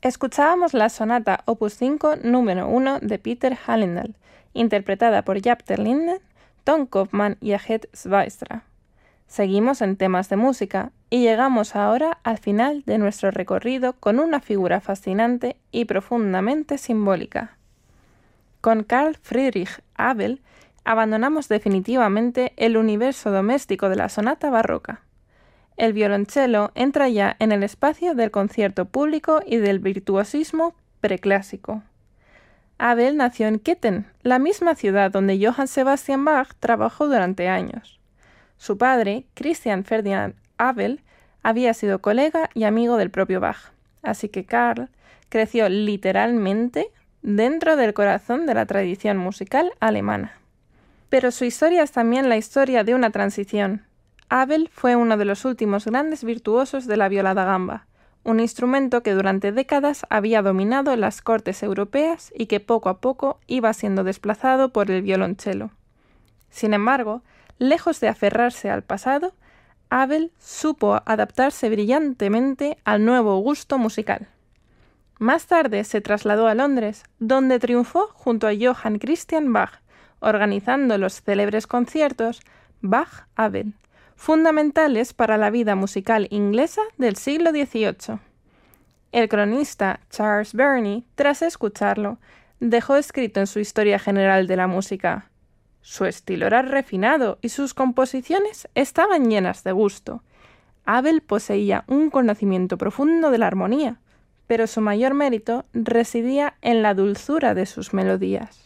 Escuchábamos la sonata Opus 5 número 1 de Peter Hallendal, interpretada por Jaap ter Linden, Ton Koopman y Ajet Zwijstra. Seguimos en temas de música y llegamos ahora al final de nuestro recorrido con una figura fascinante y profundamente simbólica. Con Carl Friedrich Abel abandonamos definitivamente el universo doméstico de la sonata barroca. El violonchelo entra ya en el espacio del concierto público y del virtuosismo preclásico. Abel nació en Ketten, la misma ciudad donde Johann Sebastian Bach trabajó durante años. Su padre, Christian Ferdinand Abel, había sido colega y amigo del propio Bach, así que Carl creció literalmente dentro del corazón de la tradición musical alemana. Pero su historia es también la historia de una transición. Abel fue uno de los últimos grandes virtuosos de la viola da gamba, un instrumento que durante décadas había dominado las cortes europeas y que poco a poco iba siendo desplazado por el violonchelo. Sin embargo, lejos de aferrarse al pasado, Abel supo adaptarse brillantemente al nuevo gusto musical. Más tarde se trasladó a Londres, donde triunfó junto a Johann Christian Bach, organizando los célebres conciertos Bach-Abel, fundamentales para la vida musical inglesa del siglo XVIII. El cronista Charles Burney, tras escucharlo, dejó escrito en su Historia General de la Música: su estilo era refinado y sus composiciones estaban llenas de gusto. Abel poseía un conocimiento profundo de la armonía, pero su mayor mérito residía en la dulzura de sus melodías.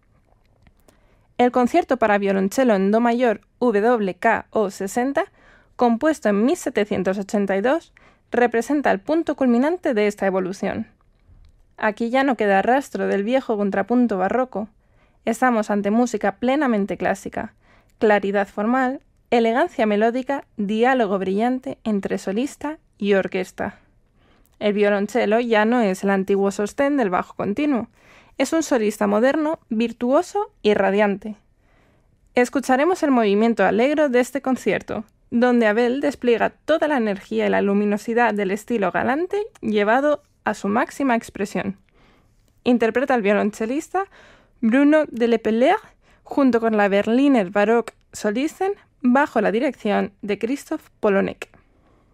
El concierto para violonchelo en do mayor WKO 60, compuesto en 1782, representa el punto culminante de esta evolución. Aquí ya no queda rastro del viejo contrapunto barroco. Estamos ante música plenamente clásica, claridad formal, elegancia melódica, diálogo brillante entre solista y orquesta. El violonchelo ya no es el antiguo sostén del bajo continuo, es un solista moderno, virtuoso y radiante. Escucharemos el movimiento alegro de este concierto, donde Abel despliega toda la energía y la luminosidad del estilo galante llevado a su máxima expresión. Interpreta el violonchelista Bruno de Lepelleur junto con la Berliner Baroque Solisten bajo la dirección de Christoph Polonek.